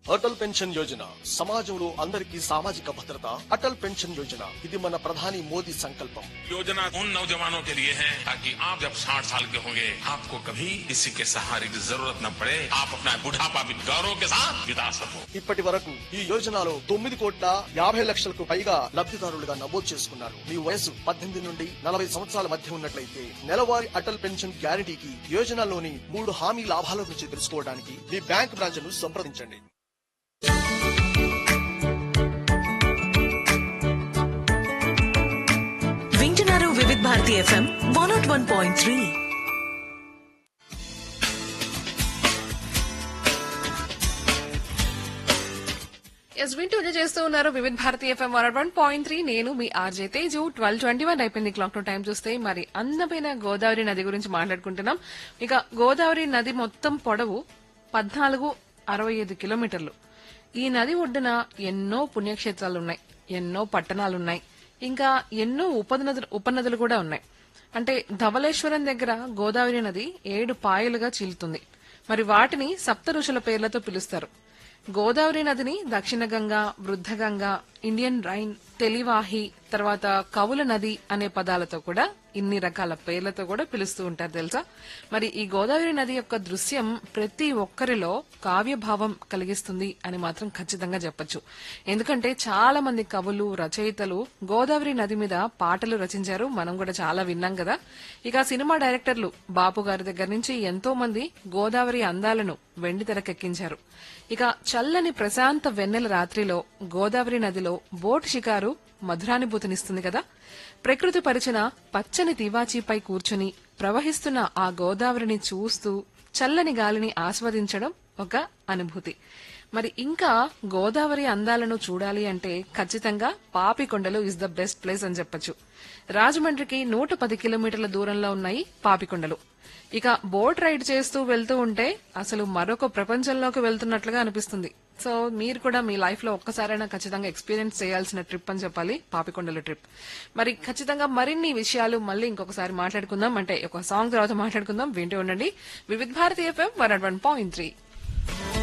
Atal pension Yojana సమాజంలో అందరికీ సామాజిక భద్రత. అటల్ పెన్షన్ యోజన ఇది మన ప్రధాని మోదీ సంకల్పం. योजना उन नौजवानों के लिए है ताकि आप जब 60 साल के होंगे आपको कभी किसी के सहारे की जरूरत न पड़े, आप अपना बुढ़ापा भी गौरव के साथ बिता सको. ఇప్పటి వరకు ఈ యోజనలో 9,50,00,000కు పైగా లబ్ధిదారులుగా నమోదు చేసుకున్నారు. మీ వయసు 18 నుండి 40 సంవత్సరాల మధ్య ఉన్నట్లయితే నెలవారీ అటల్ పెన్షన్ గ్యారంటీకి యోజనలోని 3 హామీ లాభాల గురించి తెలుసుకోవడానికి మీ బ్యాంక్ బ్రాంచ్ ను సంప్రదించండి. వింటున్నారు వివిధ భారతి FM 101.3. వింటూ చేస్తూ ఉన్నారు వివిధ భారతి FM 101.3. నేను మీ ఆర్జే తేజు. 12:21 అయిపోయింది క్లాక్ లో. టైం చూస్తే మరి అందమైన గోదావరి నది గురించి మాట్లాడుకుంటున్నాం. ఇక గోదావరి నది మొత్తం పొడవు 1465 కిలోమీటర్లు. ఈ నది ఒడ్డున ఎన్నో పుణ్యక్షేత్రాలున్నాయి, ఎన్నో పట్టణాలున్నాయి, ఇంకా ఎన్నో ఉపనదులు కూడా ఉన్నాయి. అంటే ధవళేశ్వరం దగ్గర గోదావరి నది 7 పాయలుగా చీలుతుంది. మరి వాటిని సప్త ఋషుల పేర్లతో పిలుస్తారు. గోదావరి నదిని దక్షిణ గంగా, వృద్ధ గంగా, ఇండియన్ రైన్, తెలివాహి, తర్వాత కవుల నది అనే పదాలతో కూడా, ఇన్ని రకాల పేర్లతో కూడా పిలుస్తూ ఉంటారు తెలుసా. మరి ఈ గోదావరి నది యొక్క దృశ్యం ప్రతి ఒక్కరిలో కావ్యభావం కలిగిస్తుంది అని మాత్రం ఖచ్చితంగా చెప్పొచ్చు. ఎందుకంటే చాలా మంది కవులు, రచయితలు గోదావరి నది మీద పాటలు రచించారు. మనం కూడా చాలా విన్నాం కదా. ఇక సినిమా డైరెక్టర్లు బాపు గారి దగ్గర నుంచి ఎంతో మంది గోదావరి అందాలను వెండి తెరకెక్కించారు. ఇక చల్లని ప్రశాంత వెన్నెల రాత్రిలో గోదావరి నదిలో బోట్ షికారు మధురానుభూతినిస్తుంది కదా. ప్రకృతి పరిచిన పచ్చని తివాచీపై కూర్చుని ప్రవహిస్తున్న ఆ గోదావరిని చూస్తూ చల్లని గాలిని ఆస్వాదించడం ఒక అనుభూతి. మరి ఇంకా గోదావరి అందాలను చూడాలి అంటే ఖచ్చితంగా Papikondalu is the best place అని చెప్పొచ్చు. రాజమండ్రికి 110 కిలోమీటర్ల దూరంలో ఉన్నాయి పాపికొండలు. ఇక బోట్ రైడ్ చేస్తూ వెళ్తూ ఉంటే అసలు మరొక ప్రపంచంలోకి వెళ్తున్నట్లుగా అనిపిస్తుంది. సో మీరు కూడా మీ లైఫ్ లో ఒక్కసారైనా ఖచ్చితంగా ఎక్స్పీరియన్స్ చేయాల్సిన ట్రిప్ అని చెప్పాలి పాపికొండల ట్రిప్. మరి ఖచ్చితంగా మరిన్ని విషయాలు మళ్ళీ ఇంకొకసారి మాట్లాడుకుందాం, అంటే ఒక సాంగ్ తర్వాత మాట్లాడుకుందాం. వింటూ ఉండండి వివిధ భారతి FM 101.3.